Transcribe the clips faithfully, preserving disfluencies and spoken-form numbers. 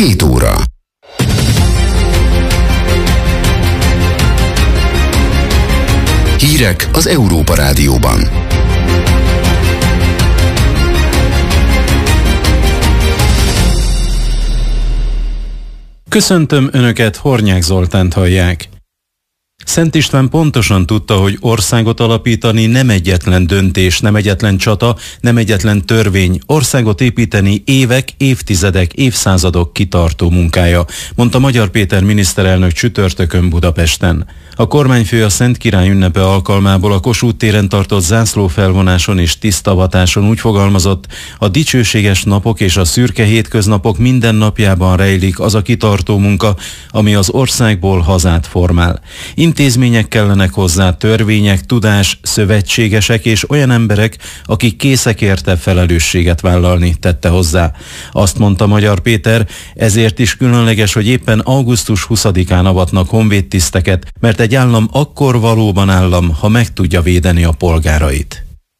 Két óra. Hírek az Európa Rádióban. Köszöntöm Önöket, Hornyák Zoltánt hallják. Szent István pontosan tudta, hogy országot alapítani nem egyetlen döntés, nem egyetlen csata, nem egyetlen törvény. Országot építeni évek, évtizedek, évszázadok kitartó munkája, mondta Magyar Péter miniszterelnök csütörtökön Budapesten. A kormányfő a Szent Király ünnepe alkalmából a Kossuth téren tartott zászlófelvonáson és tisztavatáson úgy fogalmazott: a dicsőséges napok és a szürke hétköznapok minden napjában rejlik az a kitartó munka, ami az országból hazát formál. Intézmények kellenek hozzá, törvények, tudás, szövetségesek és olyan emberek, akik készek érte felelősséget vállalni, tette hozzá. Azt mondta Magyar Péter, ezért is különleges, hogy éppen augusztus huszadikán avatnak honvédtiszteket, mert egy állam akkor valóban állam, ha meg tudja védeni a polgárait.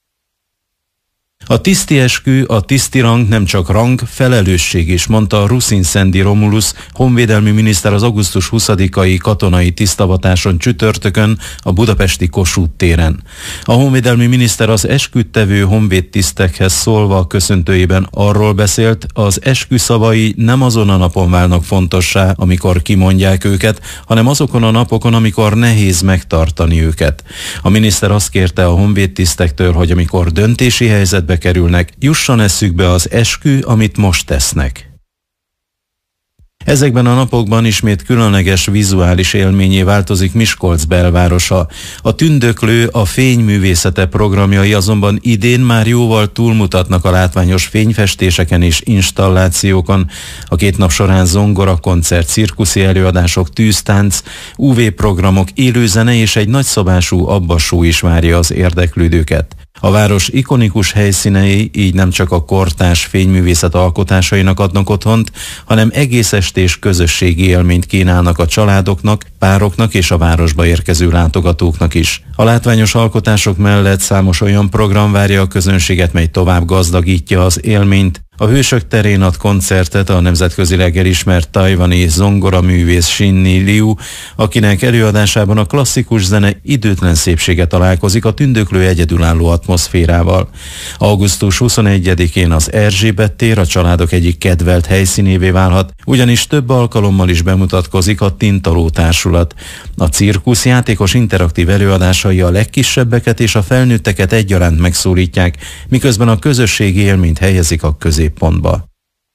A tiszti eskü, a tiszti rang nem csak rang, felelősség is, mondta Ruszin Szendi Romulus, honvédelmi miniszter az augusztus huszadikai katonai tisztavatáson csütörtökön a budapesti Kossuth téren. A honvédelmi miniszter az esküdtevő honvédtisztekhez szólva a köszöntőjében arról beszélt, az eskü szavai nem azon a napon válnak fontossá, amikor kimondják őket, hanem azokon a napokon, amikor nehéz megtartani őket. A miniszter azt kérte a honvédtisztektől, hogy amikor döntési helyzetbe kerülnek, jusson eszükbe az eskü, amit most tesznek. Ezekben a napokban ismét különleges vizuális élményé változik Miskolc belvárosa. A Tündöklő, a fényművészete programjai azonban idén már jóval túlmutatnak a látványos fényfestéseken és installációkon. A két nap során zongora, koncert, cirkuszi előadások, tűztánc, ú vé programok, élőzene és egy nagyszabású abbasó is várja az érdeklődőket. A város ikonikus helyszínei így nem csak a kortárs fényművészet alkotásainak adnak otthont, hanem egész estés közösségi élményt kínálnak a családoknak, pároknak és a városba érkező látogatóknak is. A látványos alkotások mellett számos olyan program várja a közönséget, mely tovább gazdagítja az élményt. A Hősök terén ad koncertet a nemzetközileg elismert tajvani zongoraművész Shinny Liu, akinek előadásában a klasszikus zene időtlen szépsége találkozik a Tündöklő egyedülálló atmoszférával. augusztus huszonegyedikén az Erzsébet tér a családok egyik kedvelt helyszínévé válhat, ugyanis több alkalommal is bemutatkozik a Tintaló társulat. A cirkusz játékos interaktív előadásai a legkisebbeket és a felnőtteket egyaránt megszólítják, miközben a közösségi élményt helyezik a középpontba.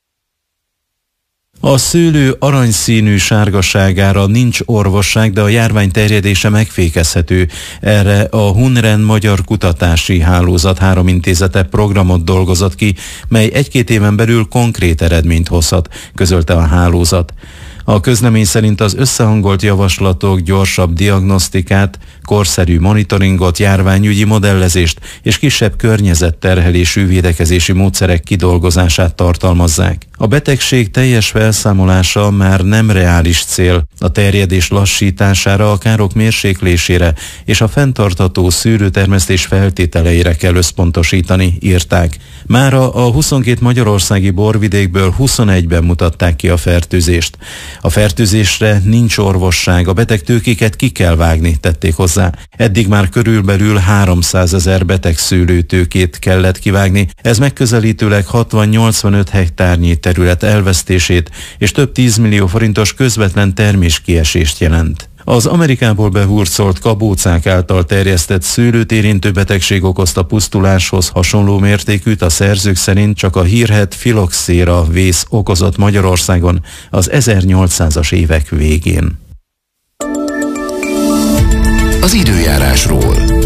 A szőlő aranyszínű sárgaságára nincs orvosság, de a járvány terjedése megfékezhető. Erre a Hunren Magyar Kutatási Hálózat három intézete programot dolgozott ki, mely egy-két éven belül konkrét eredményt hozhat, közölte a hálózat. A közlemény szerint az összehangolt javaslatok gyorsabb diagnosztikát, korszerű monitoringot, járványügyi modellezést és kisebb környezetterhelésű védekezési módszerek kidolgozását tartalmazzák. A betegség teljes felszámolása már nem reális cél. A terjedés lassítására, a károk mérséklésére és a fenntartható szűrőtermesztés feltételeire kell összpontosítani, írták. Mára a huszonkét magyarországi borvidékből huszonegyben mutatták ki a fertőzést. A fertőzésre nincs orvosság, a betegtőkéket ki kell vágni, tették hozzá. Eddig már körülbelül háromszázezer beteg szőlőtőkét kellett kivágni, ez megközelítőleg hatvan-nyolcvanöt hektárnyi terület elvesztését és több tízmillió forintos közvetlen terméskiesést jelent. Az Amerikából behurcolt kabócák által terjesztett szőlőt érintő betegség okozta pusztuláshoz hasonló mértékűt a szerzők szerint csak a hírhedt filoxéra vész okozott Magyarországon az ezernyolcszázas évek végén. Az időjárásról.